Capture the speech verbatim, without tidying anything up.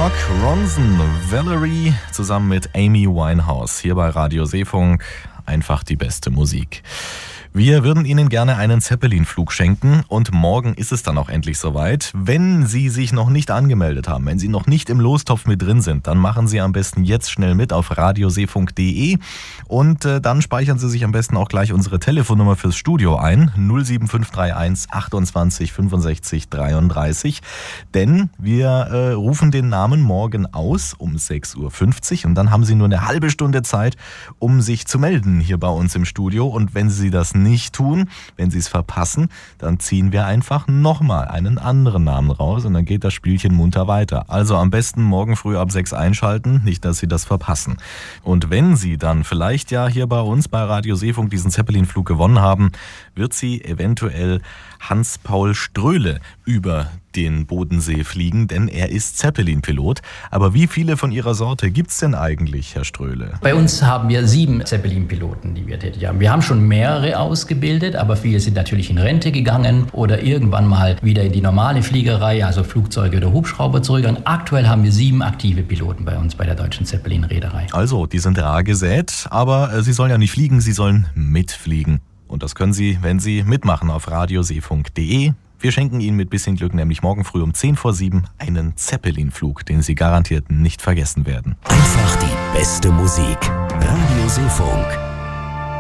Mark Ronson, Valerie, zusammen mit Amy Winehouse. Hier bei Radio Seefunk einfach die beste Musik. Wir würden Ihnen gerne einen Zeppelin-Flug schenken und morgen ist es dann auch endlich soweit. Wenn Sie sich noch nicht angemeldet haben, wenn Sie noch nicht im Lostopf mit drin sind, dann machen Sie am besten jetzt schnell mit auf radioseefunk punkt de und äh, dann speichern Sie sich am besten auch gleich unsere Telefonnummer fürs Studio ein, null sieben fünf drei eins achtundzwanzig fünfundsechzig dreiunddreißig, denn wir äh, rufen den Namen morgen aus um sechs Uhr fünfzig und dann haben Sie nur eine halbe Stunde Zeit, um sich zu melden hier bei uns im Studio, und wenn Sie das nicht tun, wenn Sie es verpassen, dann ziehen wir einfach nochmal einen anderen Namen raus und dann geht das Spielchen munter weiter. Also am besten morgen früh ab sechs einschalten, nicht, dass Sie das verpassen. Und wenn Sie dann vielleicht ja hier bei uns bei Radio Seefunk diesen Zeppelin-Flug gewonnen haben, wird Sie eventuell Hans-Paul Ströhle über den Bodensee fliegen, denn er ist Zeppelin-Pilot. Aber wie viele von Ihrer Sorte gibt's denn eigentlich, Herr Ströhle? Bei uns haben wir sieben Zeppelin-Piloten, die wir tätig haben. Wir haben schon mehrere ausgebildet, aber viele sind natürlich in Rente gegangen oder irgendwann mal wieder in die normale Fliegerei, also Flugzeuge oder Hubschrauber zurückgegangen. Aktuell haben wir sieben aktive Piloten bei uns bei der Deutschen Zeppelin-Reederei. Also, die sind rar gesät, aber äh, sie sollen ja nicht fliegen, sie sollen mitfliegen. Und das können Sie, wenn Sie mitmachen, auf radioseefunk punkt de. Wir schenken Ihnen mit bisschen Glück nämlich morgen früh um zehn vor sieben einen Zeppelin-Flug, den Sie garantiert nicht vergessen werden. Einfach die beste Musik. Radio Seefunk.